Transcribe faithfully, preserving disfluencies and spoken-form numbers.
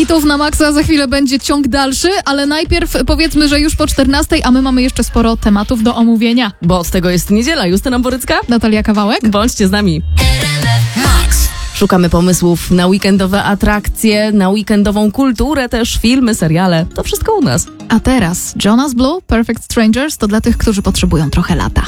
hitów na maksa, za chwilę będzie ciąg dalszy, ale najpierw powiedzmy, że już po czternastej, a my mamy jeszcze sporo tematów do omówienia. Bo od tego jest niedziela. Justyna Borycka? Natalia Kawałek? Bądźcie z nami. Szukamy pomysłów na weekendowe atrakcje, na weekendową kulturę, też filmy, seriale. To wszystko u nas. A teraz Jonas Blue, Perfect Strangers to dla tych, którzy potrzebują trochę lata.